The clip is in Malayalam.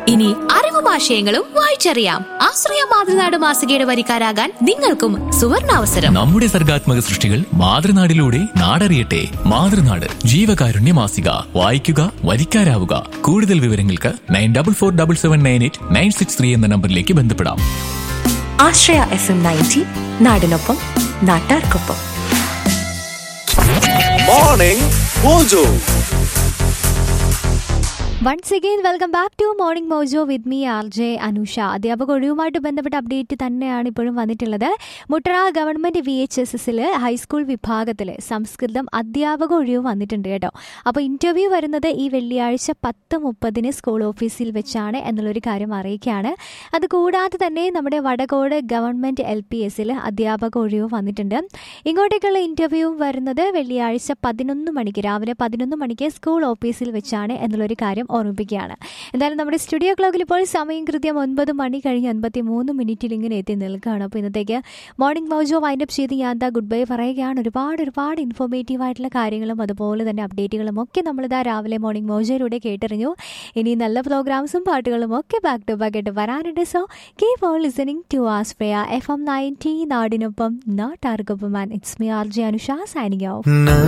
ഇനി അറിവും ആശയങ്ങളും വായിച്ചറിയാം. ആശ്രയ മാതൃനാട് മാസികയുടെ വരിക്കാരാകാൻ നിങ്ങൾക്കും സുവർണാവസരം. നമ്മുടെ സർഗാത്മക സൃഷ്ടികൾ മാതൃനാടിലൂടെ നാടറിയട്ടെ. മാതൃനാട് ജീവകാരുണ്യ മാസിക. വായിക്കുക, വരിക്കാരാവുക. കൂടുതൽ വിവരങ്ങൾക്ക് 9447798963 എന്ന നമ്പറിലേക്ക് ബന്ധപ്പെടാം. ആശ്രയ FM 90 നാടിനൊപ്പം നാട്ടാർക്കൊപ്പം. Morning mojo. Once again welcome back to morning mojo with me RJ Anusha. അധ്യാപക ഒഴിവുമായിട്ട് ബന്ധപ്പെട്ട അപ്ഡേറ്റ് തന്നെയാണ് ഇപ്പോഴും വന്നിട്ടുള്ളത്. മുട്ടറ ഗവൺമെൻറ് VHSSൽ ഹൈസ്കൂൾ വിഭാഗത്തിൽ സംസ്കൃതം അധ്യാപക ഒഴിവ് വന്നിട്ടുണ്ട് കേട്ടോ. അപ്പോൾ ഇൻ്റർവ്യൂ വരുന്നത് ഈ വെള്ളിയാഴ്ച 10:30 സ്കൂൾ ഓഫീസിൽ വെച്ചാണ് എന്നുള്ളൊരു കാര്യം അറിയിക്കുകയാണ്. അതുകൂടാതെ തന്നെ നമ്മുടെ വടകോട് ഗവൺമെൻറ് LPSൽ അധ്യാപക ഒഴിവ് വന്നിട്ടുണ്ട്. ഇങ്ങോട്ടേക്കുള്ള ഇൻ്റർവ്യൂ വരുന്നത് വെള്ളിയാഴ്ച 11 മണിക്ക്, രാവിലെ 11 മണിക്ക് സ്കൂൾ ഓഫീസിൽ വെച്ചാണ് എന്നുള്ളൊരു കാര്യം ഓർമ്മിപ്പിക്കുകയാണ്. എന്തായാലും നമ്മുടെ സ്റ്റുഡിയോ ക്ലോക്കിൽ ഇപ്പോൾ സമയം കൃത്യം 9 മണി കഴിഞ്ഞ് 53 മിനിറ്റിൽ ഇങ്ങനെ എത്തി നിൽക്കുകയാണ്. അപ്പോൾ ഇന്നത്തേക്ക് മോർണിംഗ് മോജോ വൈൻഡപ്പ് ചെയ്ത് ഞാൻ എന്താ ഗുഡ് ബൈ പറയുകയാണ്. ഒരുപാട് ഇൻഫോർമേറ്റീവ് ആയിട്ടുള്ള കാര്യങ്ങളും അതുപോലെ തന്നെ അപ്ഡേറ്റുകളും ഒക്കെ നമ്മളിതാ രാവിലെ മോർണിംഗ് മോജോയിലൂടെ കേട്ടറിഞ്ഞു. ഇനി നല്ല പ്രോഗ്രാംസും പാട്ടുകളും ഒക്കെ ബാക്ക് ടു ബാക്ക് ആയിട്ട് വരാനുണ്ട്. So keep on listening to Ashraya FM 90 നാടിനൊപ്പം നാട്ടാർക്കൊപ്പം. It's me RJ Anusha signing off.